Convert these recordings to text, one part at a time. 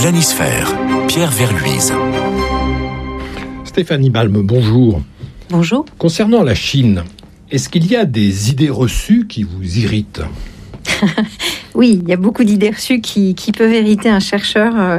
Planisphère, Pierre Verluise. Stéphanie Balme, bonjour. Bonjour. Concernant la Chine, est-ce qu'il y a des idées reçues qui vous irritent ? Oui, il y a beaucoup d'idées reçues qui peuvent irriter un chercheur, un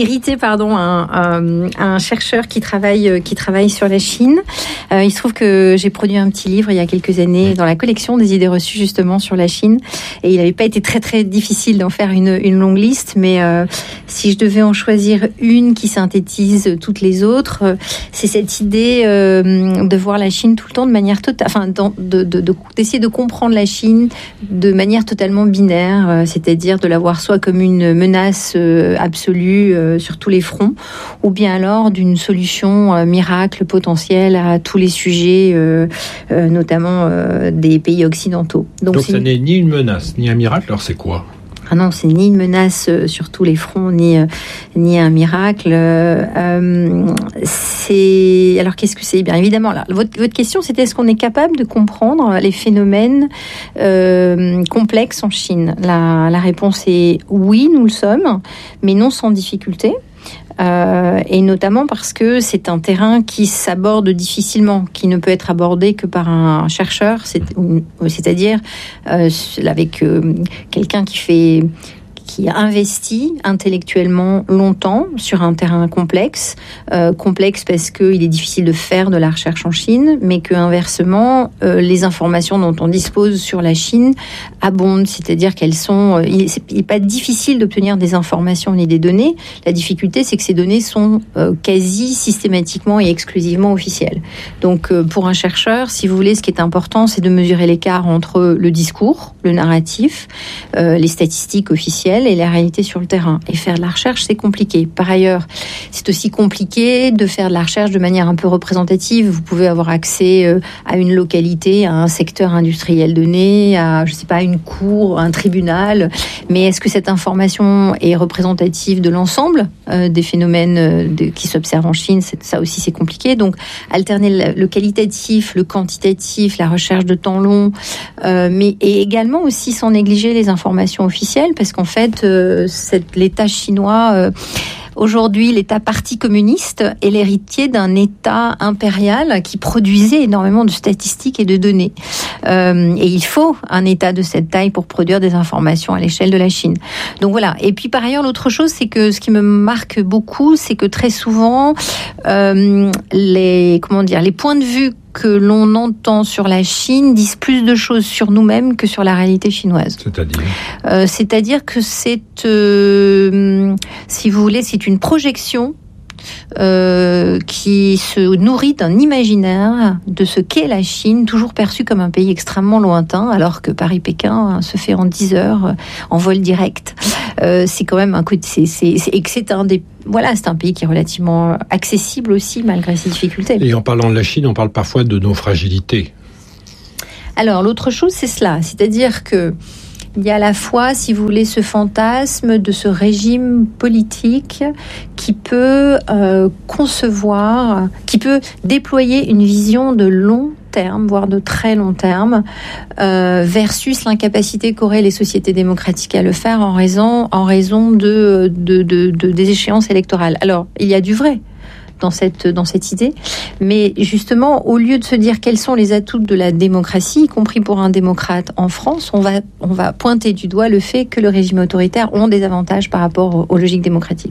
chercheur qui travaille sur la Chine. Il se trouve que j'ai produit un petit livre il y a quelques années dans la collection des idées reçues justement sur la Chine, et il n'avait pas été très très difficile d'en faire une longue liste, mais si je devais en choisir une qui synthétise toutes les autres, c'est cette idée de voir la Chine tout le temps de manière d'essayer de comprendre la Chine de manière totalement binaire. C'est-à-dire de la voir soit comme une menace absolue sur tous les fronts, ou bien alors d'une solution miracle potentielle à tous les sujets, notamment des pays occidentaux. Donc ça n'est ni une menace, ni un miracle, alors c'est quoi ? Ah non, c'est ni une menace sur tous les fronts, ni un miracle. Alors, qu'est-ce que c'est ? Bien évidemment, là, votre question, c'était est-ce qu'on est capable de comprendre les phénomènes complexes en Chine ? La réponse est oui, nous le sommes, mais non sans difficulté. Et notamment parce que c'est un terrain qui s'aborde difficilement, qui ne peut être abordé que par un chercheur, c'est-à-dire avec quelqu'un qui a investi intellectuellement longtemps sur un terrain complexe parce qu'il est difficile de faire de la recherche en Chine, mais que inversement, les informations dont on dispose sur la Chine abondent, c'est-à-dire qu'elles sont... il n'est pas difficile d'obtenir des informations ni des données. La difficulté, c'est que ces données sont quasi systématiquement et exclusivement officielles. Donc, pour un chercheur, si vous voulez, ce qui est important, c'est de mesurer l'écart entre le discours, le narratif, les statistiques officielles et la réalité sur le terrain. Et faire de la recherche, c'est compliqué. Par ailleurs, c'est aussi compliqué de faire de la recherche de manière un peu représentative. Vous pouvez avoir accès à une localité, à un secteur industriel donné, à, je sais pas, une cour, un tribunal. Mais est-ce que cette information est représentative de l'ensemble des phénomènes qui s'observent en Chine ? Ça aussi, c'est compliqué. Donc, alterner le qualitatif, le quantitatif, la recherche de temps long, mais et également aussi sans négliger les informations officielles, parce qu'en fait, l'État chinois, aujourd'hui, l'État parti communiste est l'héritier d'un État impérial qui produisait énormément de statistiques et de données. Et il faut un État de cette taille pour produire des informations à l'échelle de la Chine. Donc voilà. Et puis par ailleurs, l'autre chose, c'est que ce qui me marque beaucoup, c'est que très souvent, les points de vue que l'on entend sur la Chine disent plus de choses sur nous-mêmes que sur la réalité chinoise. C'est-à-dire que c'est, si vous voulez, c'est une projection qui se nourrit d'un imaginaire de ce qu'est la Chine, toujours perçue comme un pays extrêmement lointain, alors que Paris-Pékin se fait en 10 heures en vol direct. C'est quand même c'est un pays qui est relativement accessible aussi malgré ses difficultés. Et en parlant de la Chine, on parle parfois de nos fragilités. Alors l'autre chose, c'est cela, c'est-à-dire que il y a à la fois, si vous voulez, ce fantasme de ce régime politique qui peut qui peut déployer une vision de long terme, voire de très long terme, versus l'incapacité qu'auraient les sociétés démocratiques à le faire en raison des échéances électorales. Alors, il y a du vrai dans cette idée, mais justement, au lieu de se dire quels sont les atouts de la démocratie, y compris pour un démocrate en France, on va pointer du doigt le fait que le régime autoritaire ont des avantages par rapport aux logiques démocratiques.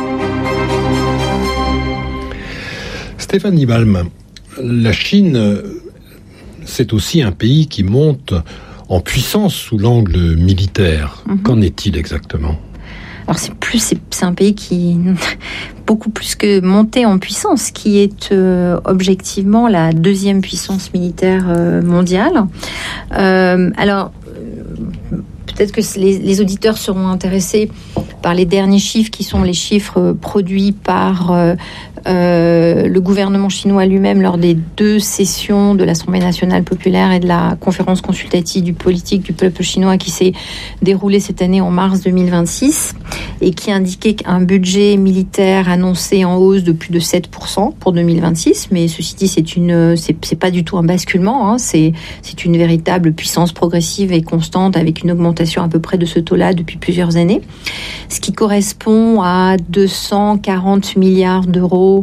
Stéphanie Balme, la Chine, c'est aussi un pays qui monte en puissance sous l'angle militaire. Qu'en est-il exactement ? Alors c'est un pays qui beaucoup plus que monter en puissance, qui est objectivement la deuxième puissance militaire mondiale. Alors peut-être que les auditeurs seront intéressés par les derniers chiffres qui sont les chiffres produits par le gouvernement chinois lui-même lors des 2 sessions de l'Assemblée nationale populaire et de la conférence consultative du politique du peuple chinois qui s'est déroulée cette année en mars 2026. et qui indiquait qu'un budget militaire annoncé en hausse de plus de 7% pour 2026. Mais ceci dit, c'est pas du tout un basculement, hein. C'est une véritable puissance progressive et constante avec une augmentation à peu près de ce taux-là depuis plusieurs années. Ce qui correspond à 240 milliards d'euros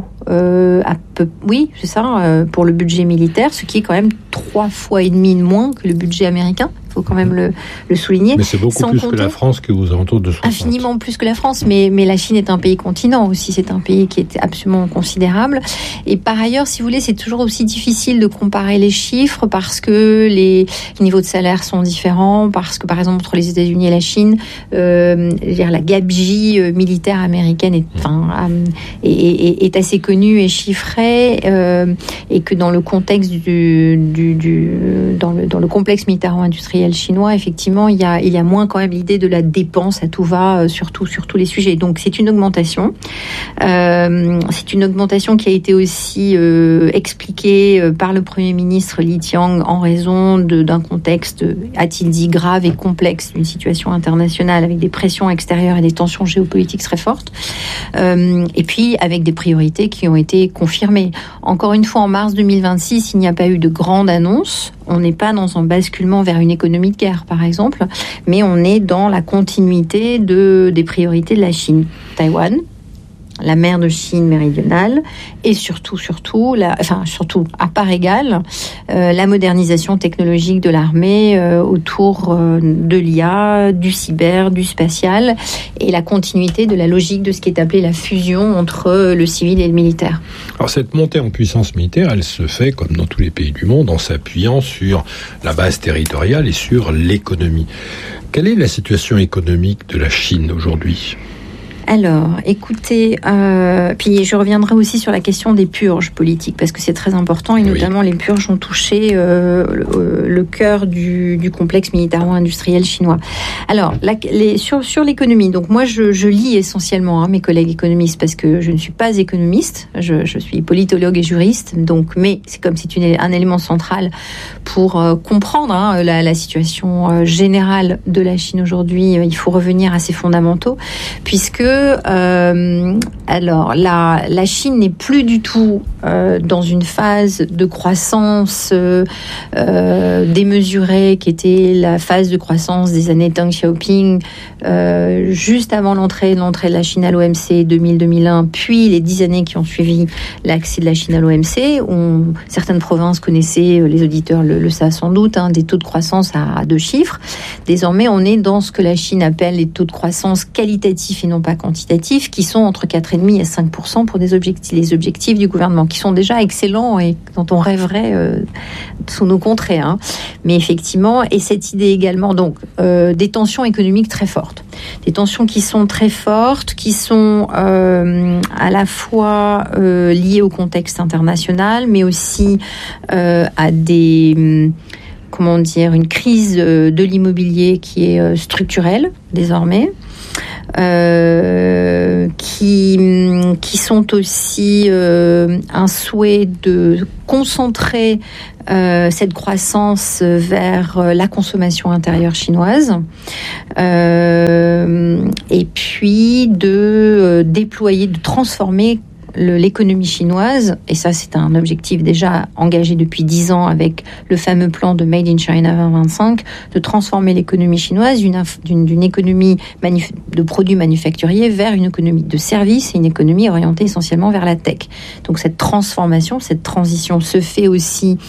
oui, c'est ça, pour le budget militaire, ce qui est quand même 3,5 fois de moins que le budget américain. Il faut quand même le souligner. Mais c'est beaucoup plus que la France, qui est aux alentours de 60. Infiniment plus que la France, mais la Chine est un pays continent aussi. C'est un pays qui est absolument considérable. Et par ailleurs, si vous voulez, c'est toujours aussi difficile de comparer les chiffres parce que les niveaux de salaire sont différents, parce que par exemple entre les États-Unis et la Chine, la gabegie militaire américaine est assez connue et chiffrée, et que dans le contexte dans le complexe militaro-industriel chinois, effectivement, il y a moins quand même l'idée de la dépense à tout va sur tous les sujets. Donc c'est une augmentation. C'est une augmentation qui a été aussi expliquée par le Premier ministre Li Qiang en raison d'un contexte, a-t-il dit, grave et complexe, d'une situation internationale avec des pressions extérieures et des tensions géopolitiques très fortes. Et puis avec des priorités qui ont été confirmées. Encore une fois, en mars 2026, il n'y a pas eu de grande annonce. On n'est pas dans un basculement vers une économie de guerre, par exemple, mais on est dans la continuité des priorités de la Chine. Taïwan, la mer de Chine méridionale, et surtout, à part égale, la modernisation technologique de l'armée autour de l'IA, du cyber, du spatial, et la continuité de la logique de ce qui est appelé la fusion entre le civil et le militaire. Alors cette montée en puissance militaire, elle se fait, comme dans tous les pays du monde, en s'appuyant sur la base territoriale et sur l'économie. Quelle est la situation économique de la Chine aujourd'hui ? Alors, écoutez, puis je reviendrai aussi sur la question des purges politiques, parce que c'est très important, et notamment les purges ont touché le cœur du complexe militaro-industriel chinois. Alors, sur l'économie, donc moi je lis essentiellement mes collègues économistes, parce que je ne suis pas économiste, je suis politologue et juriste, donc, mais c'est comme c'est un élément central pour comprendre la situation générale de la Chine aujourd'hui. Il faut revenir à ses fondamentaux, puisque alors la Chine n'est plus du tout dans une phase de croissance démesurée qui était la phase de croissance des années Deng Xiaoping, juste avant l'entrée de la Chine à l'OMC 2000-2001, puis les 10 années qui ont suivi l'accès de la Chine à l'OMC. Certaines provinces connaissaient, les auditeurs le savent sans doute, des taux de croissance à 2 chiffres. Désormais, on est dans ce que la Chine appelle les taux de croissance qualitatifs et non pas quantitatifs, qui sont entre 4,5 et 5% pour les objectifs du gouvernement, qui sont déjà excellents et dont on rêverait sous nos contrées. Mais effectivement, et cette idée également, donc, des tensions économiques très fortes. Des tensions qui sont très fortes, qui sont à la fois liées au contexte international, mais aussi à une crise de l'immobilier qui est structurelle désormais. Qui sont aussi un souhait de concentrer cette croissance vers la consommation intérieure chinoise, et puis de déployer, de transformer l'économie chinoise, et ça c'est un objectif déjà engagé depuis 10 ans avec le fameux plan de Made in China 2025, de transformer l'économie chinoise d'une économie de produits manufacturiers vers une économie de services et une économie orientée essentiellement vers la tech. Donc cette transformation, cette transition se fait aussi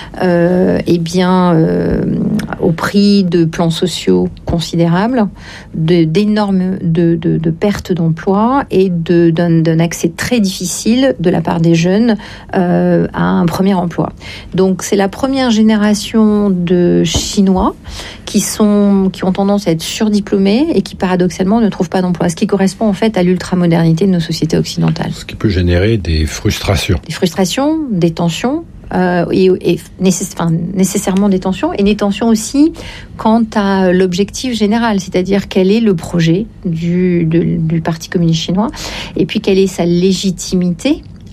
au prix de plans sociaux considérables, d'énormes de pertes d'emplois et d'un accès très difficile de la part des jeunes à un premier emploi. Donc c'est la première génération de Chinois qui ont tendance à être surdiplômés et qui paradoxalement ne trouvent pas d'emploi, ce qui correspond en fait à l'ultramodernité de nos sociétés occidentales. Ce qui peut générer des frustrations. Des frustrations, des tensions, et nécessairement des tensions, et des tensions aussi quant à l'objectif général, c'est-à-dire quel est le projet du Parti communiste chinois, et puis quelle est sa légitimité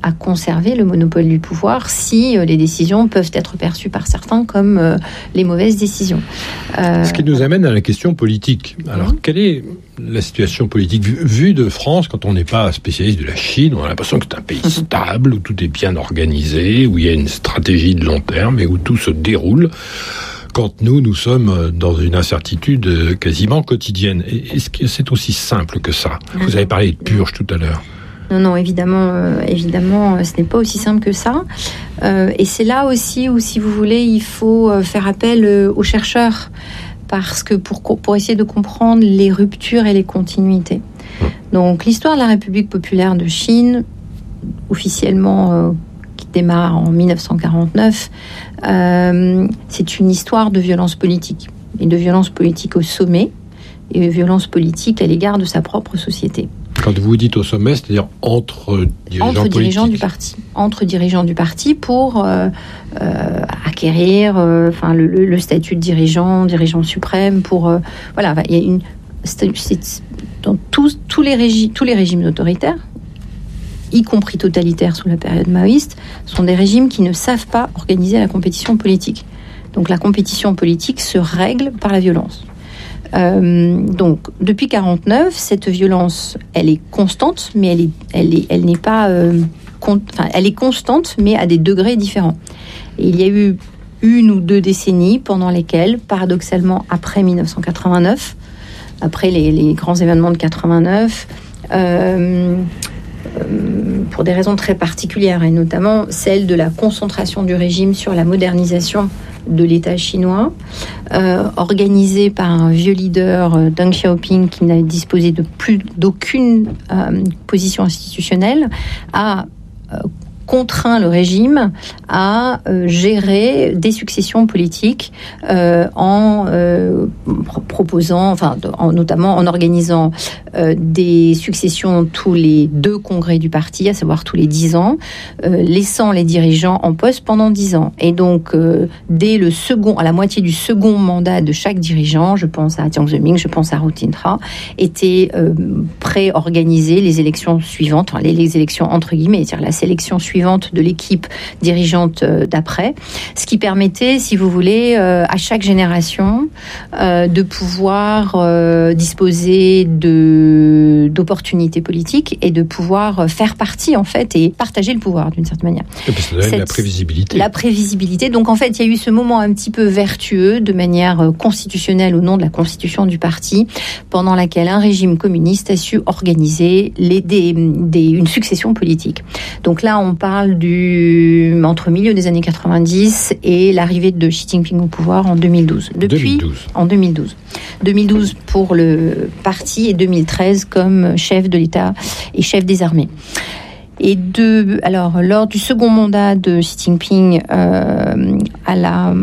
à conserver le monopole du pouvoir si les décisions peuvent être perçues par certains comme les mauvaises décisions. Ce qui nous amène à la question politique. Alors, quelle est la situation politique vue de France quand on n'est pas spécialiste de la Chine? On a l'impression que c'est un pays stable, où tout est bien organisé, où il y a une stratégie de long terme et où tout se déroule. Quand nous sommes dans une incertitude quasiment quotidienne. Est-ce que c'est aussi simple que ça? Vous avez parlé de purge tout à l'heure. Non, évidemment, ce n'est pas aussi simple que ça. Et c'est là aussi où, si vous voulez, il faut faire appel aux chercheurs, parce que pour essayer de comprendre les ruptures et les continuités. Donc, l'histoire de la République populaire de Chine, officiellement qui démarre en 1949, c'est une histoire de violence politique, et de violence politique au sommet, et de violence politique à l'égard de sa propre société. Quand vous dites au sommet, c'est-à-dire entre dirigeants du parti. Entre dirigeants du parti pour acquérir le statut de dirigeant suprême. Voilà, il y a dans tous les régimes autoritaires, y compris totalitaires sous la période maoïste, sont des régimes qui ne savent pas organiser la compétition politique. Donc la compétition politique se règle par la violence. Donc, depuis 1949, cette violence, elle est constante, mais elle n'est pas, elle est constante, mais à des degrés différents. Et il y a eu 1 ou 2 décennies pendant lesquelles, paradoxalement, après 1989, après les grands événements de 89, pour des raisons très particulières, et notamment celle de la concentration du régime sur la modernisation de l'État chinois, organisé par un vieux leader, Deng Xiaoping, qui n'a disposé d'aucune position institutionnelle, a contraint le régime à gérer des successions politiques en proposant, notamment en organisant des successions tous les 2 congrès du parti, à savoir tous les 10 ans, laissant les dirigeants en poste pendant 10 ans. Et donc, dès à la moitié du second mandat de chaque dirigeant, je pense à Jiang Zemin, je pense à Hu Jintao, étaient pré-organisées les élections suivantes, les élections entre guillemets, c'est-à-dire la sélection suivante de l'équipe dirigeante d'après, ce qui permettait, si vous voulez, à chaque génération de pouvoir disposer d'opportunités politiques et de pouvoir faire partie, en fait, et partager le pouvoir d'une certaine manière. Et puis ça donne la prévisibilité. La prévisibilité. Donc, en fait, il y a eu ce moment un petit peu vertueux, de manière constitutionnelle au nom de la constitution du parti, pendant laquelle un régime communiste a su organiser une succession politique. Donc là, on parle entre le milieu des années 90 et l'arrivée de Xi Jinping au pouvoir en 2012. En 2012. 2012 pour le parti et 2013 comme chef de l'État et chef des armées. Et lors du second mandat de Xi Jinping, à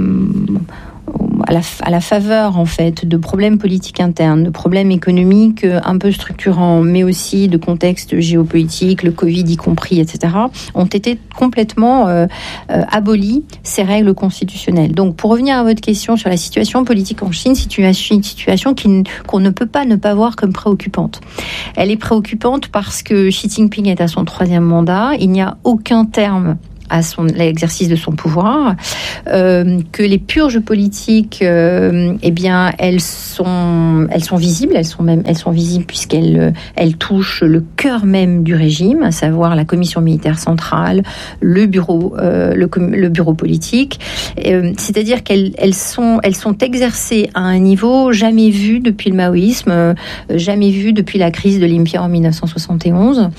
la faveur, en fait, de problèmes politiques internes, de problèmes économiques un peu structurants, mais aussi de contextes géopolitiques, le Covid y compris, etc., ont été complètement abolies ces règles constitutionnelles. Donc, pour revenir à votre question sur la situation politique en Chine, c'est une situation qu'on ne peut pas ne pas voir comme préoccupante. Elle est préoccupante parce que Xi Jinping est à son 3e mandat. Il n'y a aucun terme à l'exercice de son pouvoir, que les purges politiques, elles sont visibles, elles sont visibles puisqu'elles touchent le cœur même du régime, à savoir la commission militaire centrale, le bureau politique. C'est-à-dire qu'elles sont exercées à un niveau jamais vu depuis le maoïsme, jamais vu depuis la crise de l'Impia en 1971.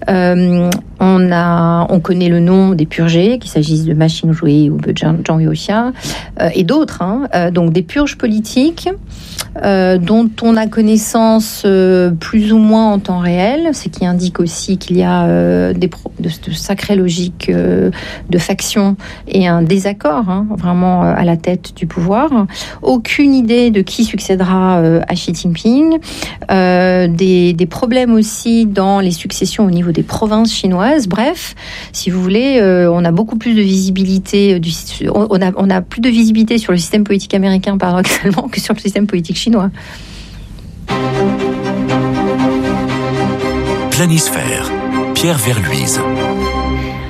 On connaît le nom des purgés, qu'il s'agisse de Ma Xingzhui ou de Zhang Youxia et d'autres, donc des purges politiques dont on a connaissance plus ou moins en temps réel, ce qui indique aussi qu'il y a de sacrées logiques de factions et un désaccord vraiment à la tête du pouvoir. Aucune idée de qui succédera à Xi Jinping. Des problèmes aussi dans les successions au niveau des provinces chinoises. Bref, si vous voulez, on a beaucoup plus de visibilité. On a plus de visibilité sur le système politique américain, paradoxalement, que sur le système politique chinois. Planisphère, Pierre Verluise.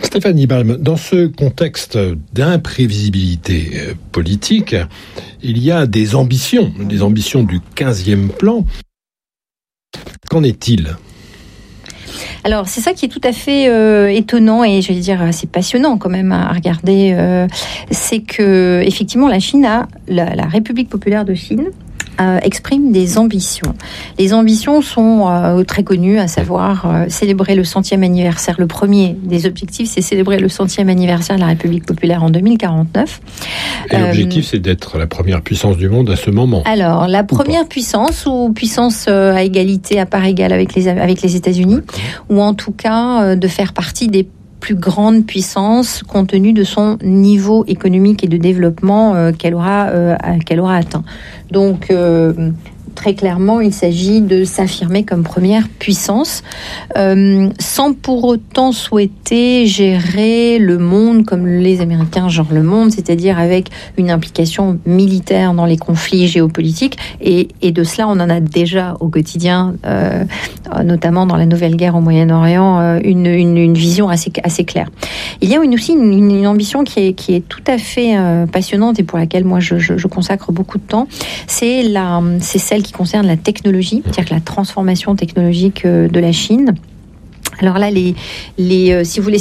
Stéphanie Balme, dans ce contexte d'imprévisibilité politique, il y a des ambitions du 15e plan. Qu'en est-il ? Alors, c'est ça qui est tout à fait étonnant et, je vais dire, assez passionnant quand même à regarder. C'est que, effectivement, la Chine la République populaire de Chine exprime des ambitions. Les ambitions sont très connues, à savoir célébrer le 100e anniversaire. Le premier des objectifs, c'est célébrer le 100e anniversaire de la République populaire en 2049. Et l'objectif, c'est d'être la première puissance du monde à ce moment. Alors, la première puissance, ou puissance à égalité, à part égale avec les États-Unis, ou en tout cas de faire partie des plus grande puissance compte tenu de son niveau économique et de développement qu'elle aura atteint. Donc, très clairement, il s'agit de s'affirmer comme première puissance, sans pour autant souhaiter gérer le monde comme les Américains gèrent le monde, c'est-à-dire avec une implication militaire dans les conflits géopolitiques. Et de cela, on en a déjà au quotidien, notamment dans la nouvelle guerre au Moyen-Orient, une vision assez claire. Il y a aussi une ambition qui est tout à fait passionnante et pour laquelle moi je consacre beaucoup de temps. C'est celle qui concerne la technologie, c'est-à-dire que la transformation technologique de la Chine. Alors là, si vous voulez,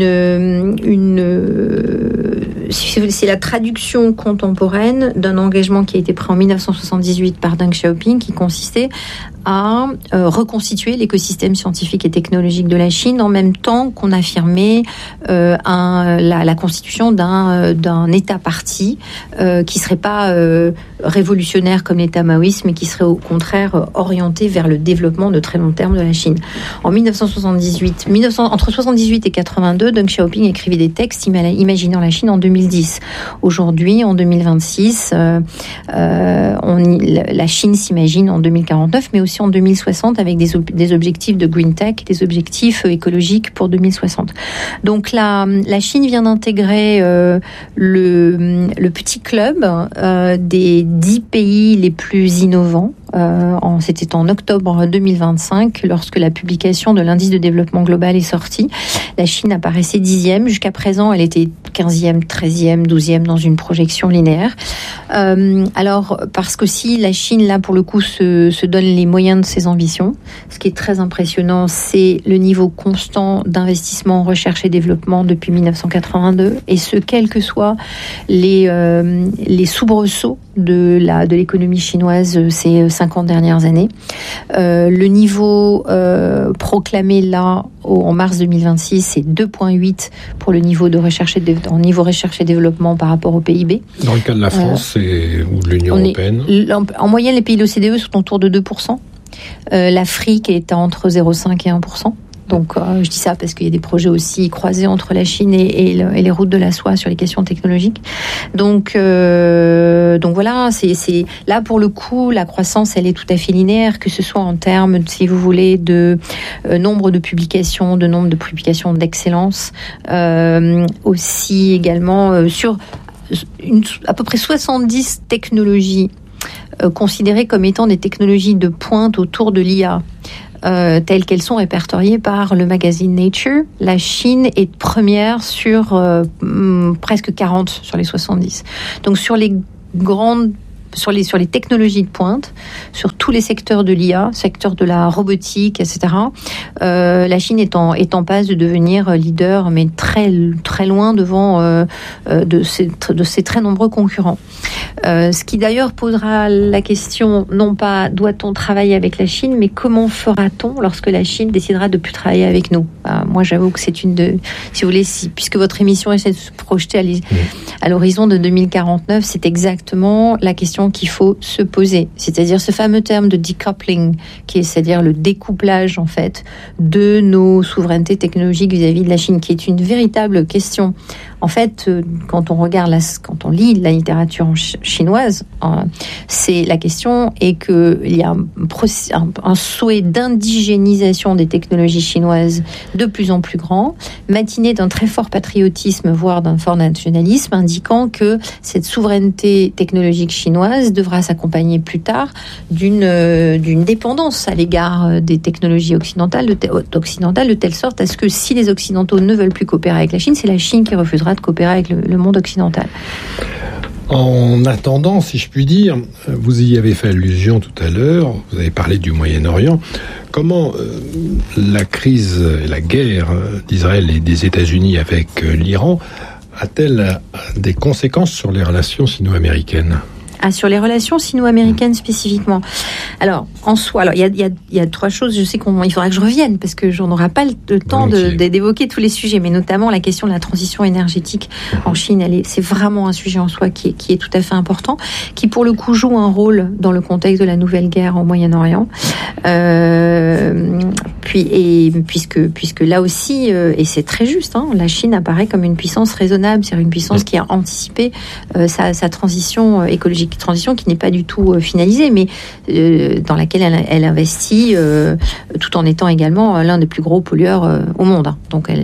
c'est la traduction contemporaine d'un engagement qui a été pris en 1978 par Deng Xiaoping, qui consistait à reconstituer l'écosystème scientifique et technologique de la Chine en même temps qu'on affirmait la constitution d'un État parti qui serait pas révolutionnaire comme l'État maoïste, mais qui serait au contraire orienté vers le développement de très long terme de la Chine. En 1978, entre 78 et 82, Deng Xiaoping écrivait des textes imaginant la Chine en 2010. Aujourd'hui, en 2026, la Chine s'imagine en 2049, mais aussi en 2060 avec des objectifs de green tech, des objectifs écologiques pour 2060. Donc la Chine vient d'intégrer le petit club des 10 pays les plus innovants. C'était en octobre 2025 lorsque la publication de l'indice de développement global est sortie. La Chine apparaissait 10e. Jusqu'à présent, elle était 15e, 13e, 12e dans une projection linéaire. Alors, parce qu'aussi la Chine, là, pour le coup, se donne les moyens de ses ambitions. Ce qui est très impressionnant, c'est le niveau constant d'investissement en recherche et développement depuis 1982. Et ce, quels que soient les soubresauts de l'économie chinoise ces 50 dernières années. Le niveau proclamé là en mars 2026, c'est 2,8 pour le niveau de recherche et développement par rapport au PIB. Dans le cas de la France ou de l'Union européenne, en moyenne, les pays de l'OCDE sont autour de 2%. L'Afrique est entre 0,5 et 1%. Donc, je dis ça parce qu'il y a des projets aussi croisés entre la Chine et les routes de la soie sur les questions technologiques. Donc voilà, c'est là pour le coup, la croissance, elle est tout à fait linéaire, que ce soit en termes, si vous voulez, de nombre de publications d'excellence, aussi également sur à peu près 70 technologies considérées comme étant des technologies de pointe autour de l'IA. Telles qu'elles sont répertoriées par le magazine Nature. La Chine est première sur presque 40 sur les 70. Donc sur les technologies de pointe, sur tous les secteurs de l'IA, secteur de la robotique, etc. La Chine est en passe de devenir leader, mais très très loin devant de ses très nombreux concurrents. Ce qui d'ailleurs posera la question, non pas doit-on travailler avec la Chine, mais comment fera-t-on lorsque la Chine décidera de plus travailler avec nous ? Moi, j'avoue que c'est si vous voulez, puisque votre émission essaie de se projeter à l'horizon de 2049, c'est exactement la question qu'il faut se poser. C'est-à-dire ce fameux terme de decoupling, c'est-à-dire le découplage, en fait, de nos souverainetés technologiques vis-à-vis de la Chine, qui est une véritable question En fait, quand on lit la littérature chinoise, c'est la question est que il y a un souhait d'indigénisation des technologies chinoises de plus en plus grand, matiné d'un très fort patriotisme, voire d'un fort nationalisme, indiquant que cette souveraineté technologique chinoise devra s'accompagner plus tard d'une dépendance à l'égard des technologies occidentales, de telle sorte à ce que si les Occidentaux ne veulent plus coopérer avec la Chine, c'est la Chine qui refusera de coopérer avec le monde occidental. En attendant, si je puis dire, vous y avez fait allusion tout à l'heure, vous avez parlé du Moyen-Orient. Comment la crise et la guerre d'Israël et des États-Unis avec l'Iran a-t-elle des conséquences sur les relations sino-américaines ? Sur les relations sino-américaines spécifiquement. Alors, en soi, il y a trois choses. Je sais il faudra que je revienne parce que j'en aurai pas le temps d'évoquer tous les sujets, mais notamment la question de la transition énergétique en Chine. C'est vraiment un sujet en soi qui est tout à fait important, qui pour le coup joue un rôle dans le contexte de la nouvelle guerre au Moyen-Orient. Puisque là aussi, et c'est très juste, la Chine apparaît comme une puissance raisonnable, c'est-à-dire une puissance qui a anticipé sa transition écologique. Transition qui n'est pas du tout finalisée, mais dans laquelle elle investit tout en étant également l'un des plus gros pollueurs au monde. Donc elle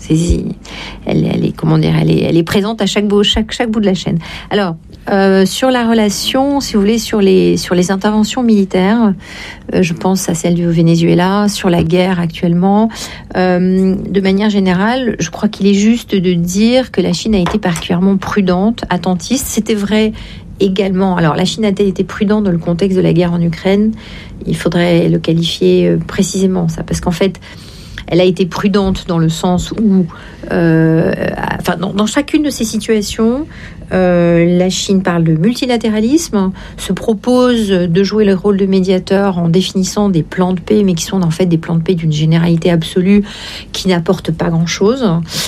est présente à chaque bout de la chaîne. Alors sur la relation, si vous voulez, sur les interventions militaires, je pense à celle du Venezuela, sur la guerre actuellement. De manière générale, je crois qu'il est juste de dire que la Chine a été particulièrement prudente, attentiste. C'était vrai également. Alors, la Chine a-t-elle été prudente dans le contexte de la guerre en Ukraine ? Il faudrait le qualifier précisément, ça, parce qu'en fait, elle a été prudente dans le sens où, dans chacune de ces situations, la Chine parle de multilatéralisme, se propose de jouer le rôle de médiateur en définissant des plans de paix, mais qui sont en fait des plans de paix d'une généralité absolue qui n'apportent pas grand-chose,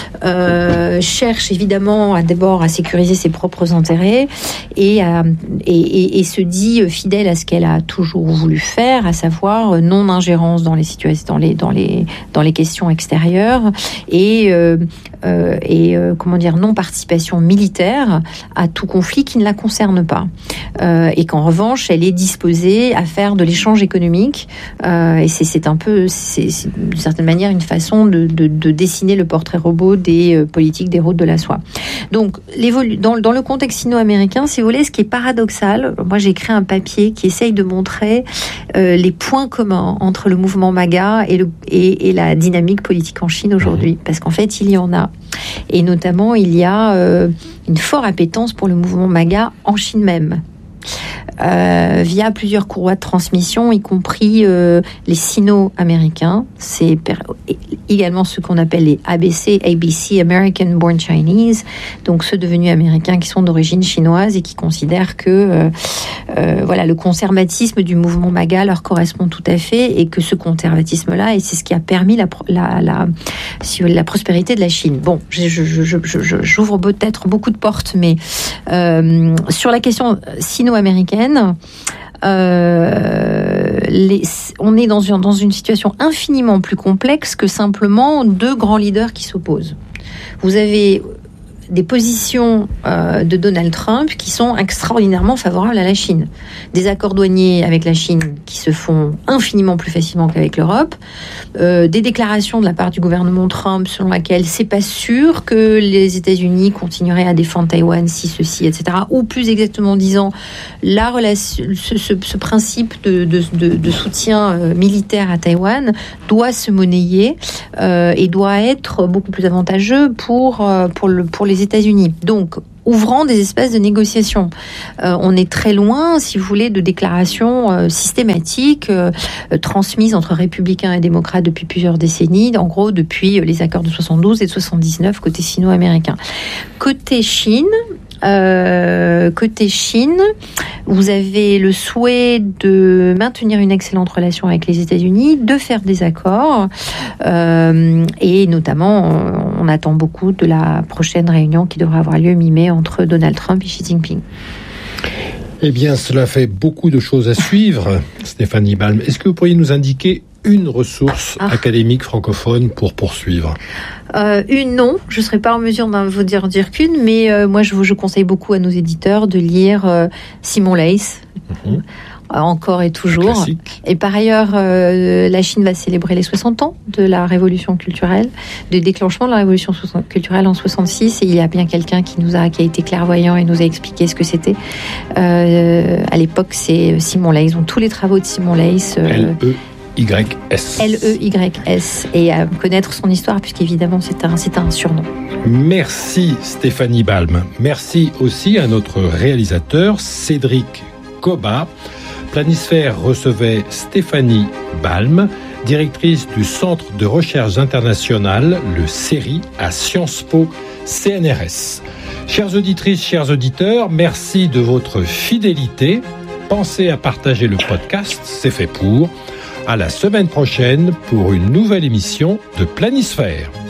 cherche évidemment d'abord à sécuriser ses propres intérêts et se dit fidèle à ce qu'elle a toujours voulu faire, à savoir non-ingérence dans les situations, dans les questions extérieures et non-participation militaire à tout conflit qui ne la concerne pas. Et qu'en revanche, elle est disposée à faire de l'échange économique. Et c'est d'une certaine manière une façon de dessiner le portrait robot des politiques des routes de la soie. Donc, dans le contexte sino-américain, si vous voulez, ce qui est paradoxal, moi j'ai écrit un papier qui essaye de montrer les points communs entre le mouvement MAGA et la dynamique politique en Chine aujourd'hui. Parce qu'en fait, il y en a. Et notamment, il y a une forte appétence pour le mouvement MAGA en Chine même. Via plusieurs courroies de transmission, y compris les sino-américains. C'est également ce qu'on appelle les ABC, American Born Chinese, donc ceux devenus américains qui sont d'origine chinoise et qui considèrent que le conservatisme du mouvement MAGA leur correspond tout à fait et que ce conservatisme-là, et c'est ce qui a permis la prospérité de la Chine. Bon, j'ouvre peut-être beaucoup de portes, mais sur la question sino-américaine, on est dans une situation infiniment plus complexe que simplement deux grands leaders qui s'opposent. Vous avez des positions de Donald Trump qui sont extraordinairement favorables à la Chine. Des accords douaniers avec la Chine qui se font infiniment plus facilement qu'avec l'Europe. Des déclarations de la part du gouvernement Trump selon laquelle c'est pas sûr que les États-Unis continueraient à défendre Taïwan si ceci, etc. Ou plus exactement disant, la relation, ce principe de soutien militaire à Taïwan doit se monnayer et doit être beaucoup plus avantageux pour les États-Unis. Donc, ouvrant des espaces de négociation. On est très loin, si vous voulez, de déclarations systématiques transmises entre républicains et démocrates depuis plusieurs décennies, en gros depuis les accords de 72 et de 79 côté sino-américain. Côté Chine, vous avez le souhait de maintenir une excellente relation avec les États-Unis, de faire des accords, et notamment, on attend beaucoup de la prochaine réunion qui devra avoir lieu mi-mai entre Donald Trump et Xi Jinping. Eh bien, cela fait beaucoup de choses à suivre, Stéphanie Balm. Est-ce que vous pourriez nous indiquer une ressource académique francophone pour poursuivre? Non, je ne serais pas en mesure d'en vous dire qu'une, mais moi je conseille beaucoup à nos éditeurs de lire Simon Leys. Encore et toujours. Et par ailleurs, la Chine va célébrer les 60 ans de la révolution culturelle, du déclenchement de la révolution culturelle en 66. Et il y a bien quelqu'un qui a été clairvoyant et nous a expliqué ce que c'était. À l'époque, c'est Simon Leys. Donc tous les travaux de Simon Leys. L-E-Y-S. L-E-Y-S. Et à connaître son histoire, puisqu'évidemment, c'est un surnom. Merci Stéphanie Balme. Merci aussi à notre réalisateur Cédric Cobat. Planisphère recevait Stéphanie Balme, directrice du Centre de recherche internationale, le CERI, à Sciences Po CNRS. Chères auditrices, chers auditeurs, merci de votre fidélité. Pensez à partager le podcast, c'est fait pour. À la semaine prochaine pour une nouvelle émission de Planisphère.